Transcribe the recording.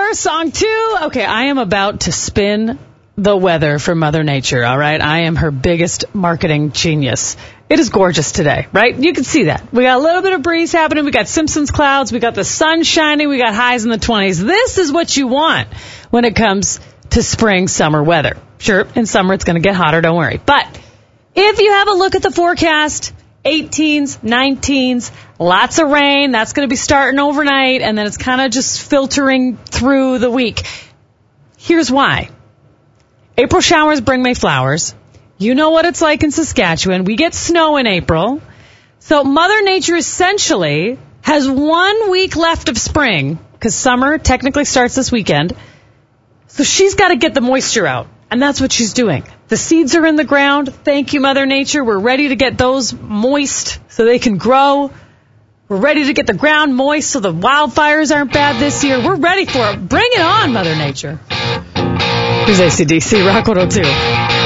hour, song 2. Okay, I am about to spin the weather for Mother Nature, all right? I am her biggest marketing genius. It is gorgeous today, right? You can see that. We got a little bit of breeze happening. We got Simpsons clouds. We got the sun shining. We got highs in the 20s. This is what you want when it comes to spring, summer weather. Sure, in summer it's going to get hotter, don't worry. But if you have a look at the forecast, 18s, 19s, lots of rain. That's going to be starting overnight, and then it's kind of just filtering through the week. Here's why. April showers bring May flowers. You know what it's like in Saskatchewan. We get snow in April. So Mother Nature essentially has 1 week left of spring, because summer technically starts this weekend. So she's got to get the moisture out, and that's what she's doing. The seeds are in the ground. Thank you, Mother Nature. We're ready to get those moist so they can grow. We're ready to get the ground moist so the wildfires aren't bad this year. We're ready for it. Bring it on, Mother Nature. Here's AC/DC Rock 102.